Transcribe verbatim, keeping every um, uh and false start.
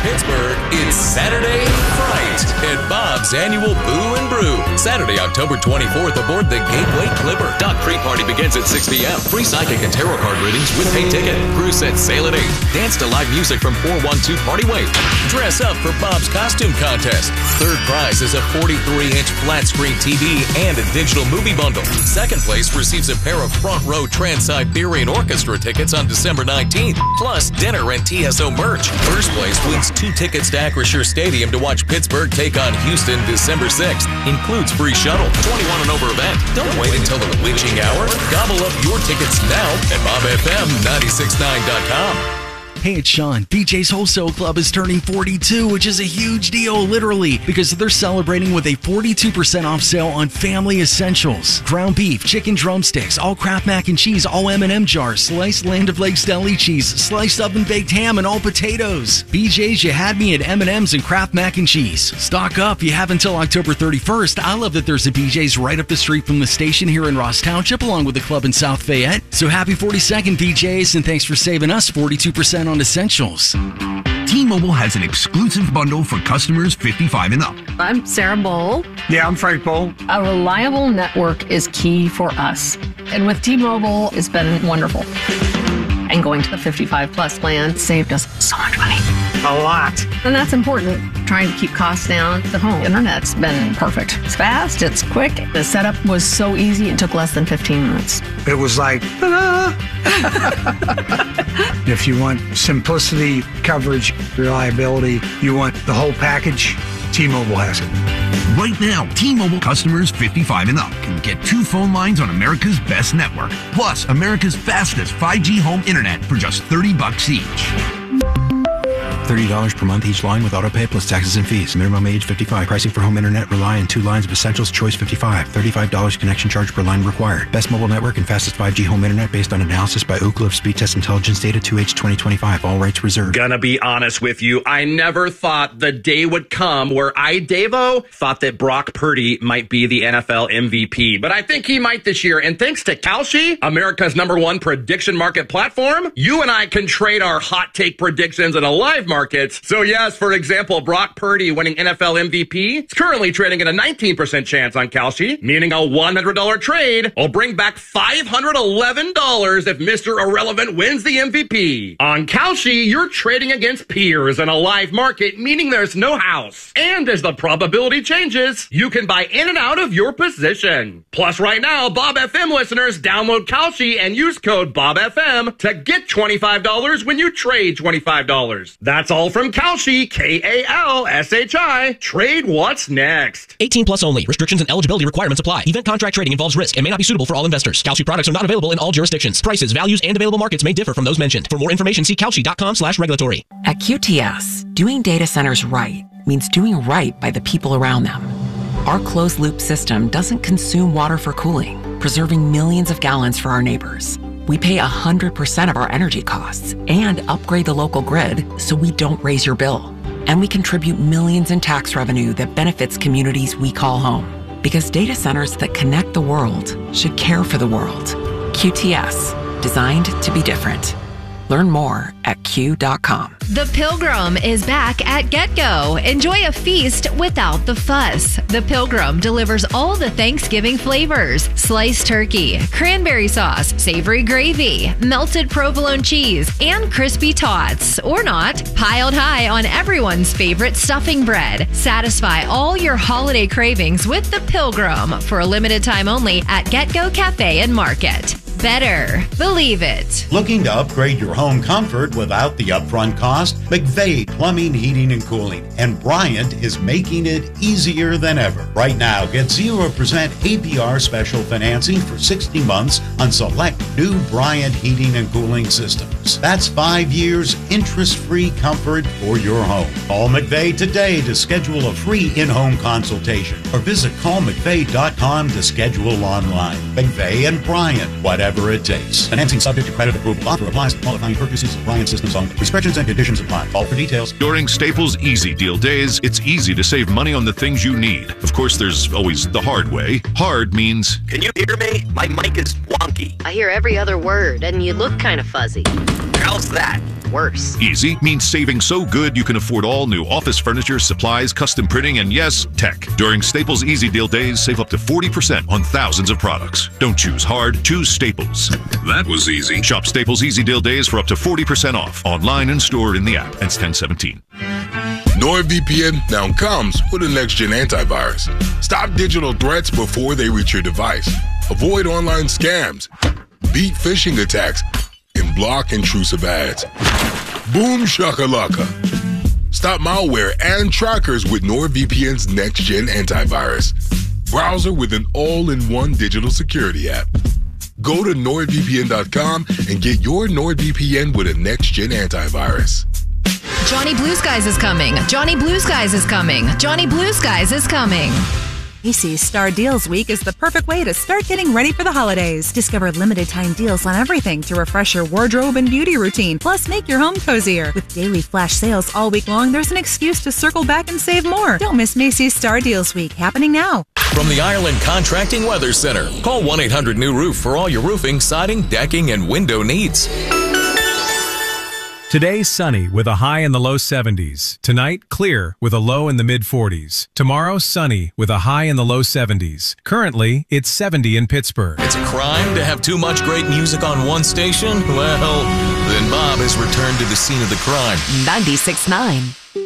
Pittsburgh, it's Saturday Fright at Bob's annual Boo and Brew. Saturday, October twenty-fourth, aboard the Gateway Clipper. Dock pre-party begins at six p.m. Free psychic and tarot card readings with paid ticket. Cruise sets sail at eight. Dance to live music from four one two Party Way. Dress up for Bob's costume contest. Third prize is a forty-three inch flat screen T V and a digital movie bundle. Second place receives a pair of front row Trans-Siberian Orchestra tickets on December nineteenth, plus dinner and T S O merch. First place wins two tickets to Acrisure Stadium to watch Pittsburgh take on Houston December sixth. Includes free shuttle. twenty-one and over event. Don't wait until the witching hour. Gobble up your tickets now at bob f m nine six nine dot com. Hey, it's Sean. B J's Wholesale Club is turning forty-two, which is a huge deal, literally, because they're celebrating with a forty-two percent off sale on family essentials. Ground beef, chicken drumsticks, all Kraft mac and cheese, all M and M jars, sliced Land O'Lakes deli cheese, sliced oven-baked ham, and all potatoes. B J's, you had me at M and M's and Kraft mac and cheese. Stock up. You have until October thirty-first. I love that there's a B J's right up the street from the station here in Ross Township, along with the club in South Fayette. So happy forty-second, B J's, and thanks for saving us forty-two percent on essentials. T-Mobile has an exclusive bundle for customers fifty-five and up. I'm Sarah Bowl. Yeah, I'm Frank Bowl. A reliable network is key for us. And with T-Mobile, it's been wonderful. And going to the fifty-five plus plan saved us so much money. A lot. And that's important. Trying to keep costs down. The home internet's been perfect. It's fast, it's quick. The setup was so easy, it took less than fifteen minutes. It was like, ta-da! If you want simplicity, coverage, reliability, you want the whole package, T-Mobile has it. Right now, T-Mobile customers fifty-five and up can get two phone lines on America's best network, plus America's fastest five G home internet for just thirty bucks each. thirty dollars per month each line with autopay plus taxes and fees. Minimum age fifty-five. Pricing for home internet rely on two lines of essentials. Choice fifty-five. thirty-five dollars connection charge per line required. Best mobile network and fastest five G home internet based on analysis by Ookla of Speed Test Intelligence Data two H twenty twenty-five. All rights reserved. Gonna be honest with you, I never thought the day would come where I, Davo, thought that Brock Purdy might be the N F L M V P. But I think he might this year. And thanks to Kalshi, America's number one prediction market platform, you and I can trade our hot take predictions in a live market. So yes, for example, Brock Purdy winning N F L M V P is currently trading at a nineteen percent chance on Kalshi, meaning a one hundred dollars trade will bring back five hundred eleven dollars if Mister Irrelevant wins the M V P. On Kalshi, you're trading against peers in a live market, meaning there's no house. And as the probability changes, you can buy in and out of your position. Plus, right now, Bob F M listeners download Kalshi and use code Bob F M to get twenty-five dollars when you trade twenty-five dollars. That's all from Kalshi, K A L S H I. Trade what's next. eighteen plus only. Restrictions and eligibility requirements apply. Event contract trading involves risk and may not be suitable for all investors. Kalshi products are not available in all jurisdictions. Prices, values, and available markets may differ from those mentioned. For more information, see kalshi.com slash regulatory. At Q T S, doing data centers right means doing right by the people around them. Our closed-loop system doesn't consume water for cooling, preserving millions of gallons for our neighbors. We pay one hundred percent of our energy costs and upgrade the local grid so we don't raise your bill. And we contribute millions in tax revenue that benefits communities we call home. Because data centers that connect the world should care for the world. Q T S, designed to be different. Learn more at Q dot com. The Pilgrim is back at GetGo. Enjoy a feast without the fuss. The Pilgrim delivers all the Thanksgiving flavors: sliced turkey, cranberry sauce, savory gravy, melted provolone cheese, and crispy tots, or not, piled high on everyone's favorite stuffing bread. Satisfy all your holiday cravings with The Pilgrim for a limited time only at GetGo Cafe and Market. Better believe it. Looking to upgrade your home comfort without the upfront cost? McVeigh Plumbing, Heating, and Cooling and Bryant is making it easier than ever. Right now, get zero percent A P R special financing for sixty months on select new Bryant Heating and Cooling systems. That's five years interest-free comfort for your home. Call McVeigh today to schedule a free in-home consultation or visit call mcveigh dot com to schedule online. McVeigh and Bryant, whatever it takes. Financing subject to credit approval. Offer applies to qualifying purchases of Bryant Systems only. Restrictions and conditions apply. Call for details. During Staples Easy Deal Days, it's easy to save money on the things you need. Of course, there's always the hard way. Hard means... Can you hear me? My mic is wonky. I hear every other word, and you look kind of fuzzy. How's that? gets worse. Easy means saving so good you can afford all new office furniture, supplies, custom printing, and yes, tech. During Staples Easy Deal Days, save up to forty percent on thousands of products. Don't choose hard, choose Staples. That was easy. Shop Staples Easy Deal Days for up to forty percent off, online and stored in the app. Ends ten seventeen. NordVPN now comes with a next-gen antivirus. Stop digital threats before they reach your device. Avoid online scams, beat phishing attacks, and block intrusive ads. Boom shakalaka. Stop malware and trackers with NordVPN's next-gen antivirus. Browser with an all-in-one digital security app. Go to nord V P N dot com and get your NordVPN with a next-gen antivirus. Johnny Blue Skies is coming. Johnny Blue Skies is coming. Johnny Blue Skies is coming. Macy's Star Deals Week is the perfect way to start getting ready for the holidays. Discover limited time deals on everything to refresh your wardrobe and beauty routine, plus make your home cozier. With daily flash sales all week long, there's an excuse to circle back and save more. Don't miss Macy's Star Deals Week, happening now. From the Ireland Contracting Weather Center, call one eight hundred new roof for all your roofing, siding, decking, and window needs. Today, sunny with a high in the low seventies. Tonight, clear with a low in the mid forties. Tomorrow, sunny with a high in the low seventies. Currently, it's seventy in Pittsburgh. It's a crime to have too much great music on one station? Well, then Bob has returned to the scene of the crime. ninety-six point nine.